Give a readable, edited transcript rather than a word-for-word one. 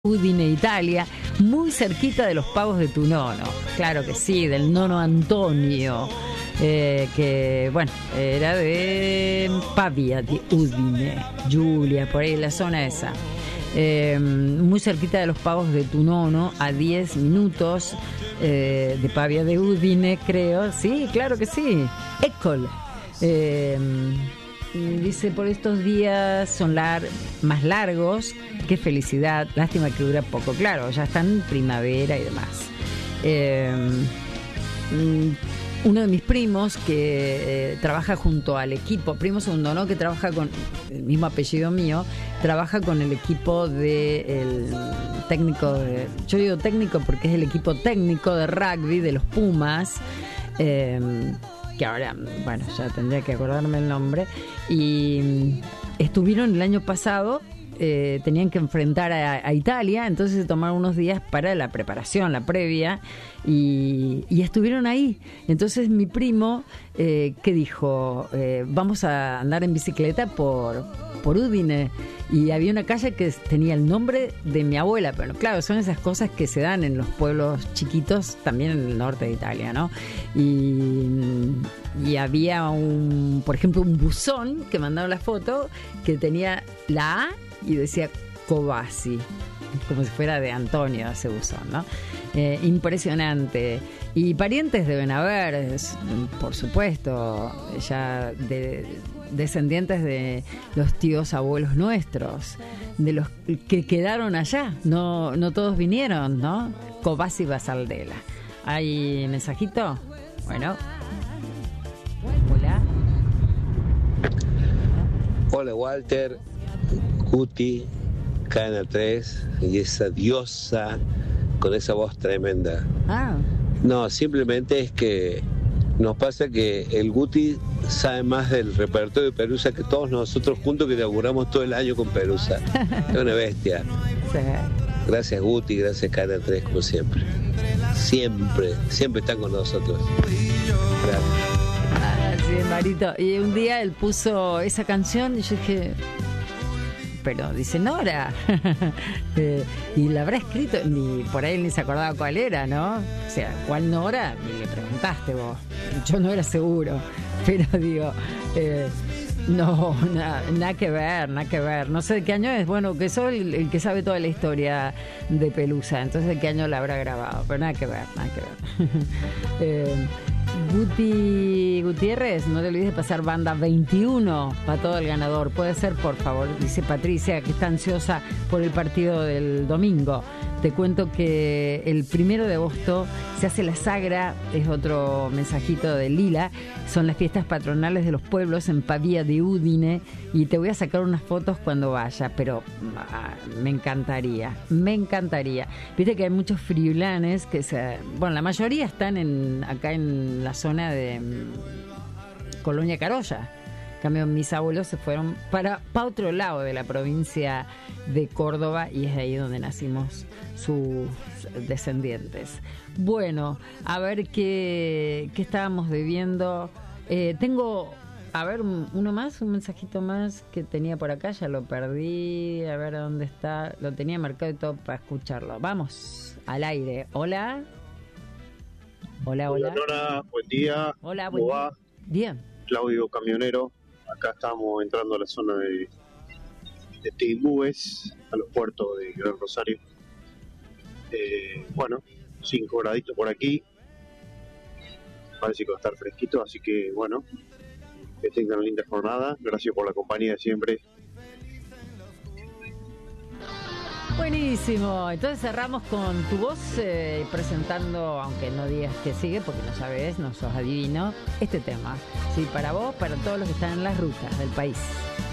Udine, Italia, muy cerquita de los pavos de tu nono. Claro que sí, del nono Antonio, que bueno, era de Pavia di Udine, Giulia, por ahí la zona esa. Muy cerquita de los pavos de tu nono, a 10 minutos de Pavia de Udine, creo. Sí, claro que sí. École. Dice, por estos días son más largos. Qué felicidad. Lástima que dura poco. Claro, ya están en primavera y demás. Uno de mis primos que trabaja junto al equipo, primo segundo, ¿no? Que trabaja con el mismo apellido mío, trabaja con el equipo del técnico yo digo técnico porque es el equipo técnico de rugby de los Pumas, que ahora, bueno, ya tendría que acordarme el nombre, y estuvieron el año pasado, tenían que enfrentar a Italia, entonces se tomaron unos días para la preparación, la previa, y estuvieron ahí. Entonces mi primo, que dijo, vamos a andar en bicicleta por Udine, y había una calle que tenía el nombre de mi abuela, pero claro, son esas cosas que se dan en los pueblos chiquitos, también en el norte de Italia, ¿no? Y había por ejemplo, un buzón que mandaron la foto que tenía la A y decía Cobasi, como si fuera de Antonio ese buzón, ¿no? Impresionante. Y parientes deben haber, por supuesto, ya descendientes de los tíos abuelos nuestros, de los que quedaron allá, no todos vinieron, ¿no? Cobasi Basaldela. ¿Hay mensajito? Bueno. Hola. Hola Walter, Guti, Cadena 3 y esa diosa con esa voz tremenda. No, simplemente es que nos pasa que el Guti sabe más del repertorio de Pelusa que todos nosotros juntos que laburamos todo el año con Pelusa. Es una bestia. Sí. Gracias Guti, gracias Cadena 3 como siempre. Siempre están con nosotros. Gracias. Sí, Marito. Y un día él puso esa canción y yo dije, pero dice Nora. Y la habrá escrito, ni por ahí ni se acordaba cuál era, ¿no? O sea, ¿cuál Nora? Ni le preguntaste vos. Yo no era seguro, pero digo, no, nada que ver. No sé de qué año es. Bueno, que soy el que sabe toda la historia de Pelusa, entonces de qué año la habrá grabado, pero nada que ver. Guti Gutiérrez, no te olvides de pasar banda 21 para todo el ganador. Puede ser, por favor, dice Patricia, que está ansiosa por el partido del domingo. Te cuento que el 1 de agosto se hace la Sagra, es otro mensajito de Lila, son las fiestas patronales de los pueblos en Pavia di Udine, y te voy a sacar unas fotos cuando vaya, pero me encantaría. Viste que hay muchos friulanes que bueno, la mayoría están acá en la zona de Colonia Carolla. En cambio, mis abuelos se fueron para otro lado de la provincia de Córdoba, y es ahí donde nacimos sus descendientes. Bueno, a ver qué estábamos debiendo. Tengo, a ver, un mensajito más que tenía por acá, ya lo perdí, a ver dónde está, lo tenía marcado y todo para escucharlo. Vamos, al aire. Hola. Hola. Nora, buen día. Hola, ¿Cómo va? Bien. Claudio, camionero. Acá estamos entrando a la zona de Teimúes, a los puertos de Gran Rosario. Bueno, 5 graditos por aquí. Parece que va a estar fresquito, así que bueno, que tengan una linda jornada. Gracias por la compañía de siempre. Buenísimo, entonces cerramos con tu voz presentando, aunque no digas que sigue porque no sabes, no sos adivino, este tema. Sí, para vos, para todos los que están en las rutas del país.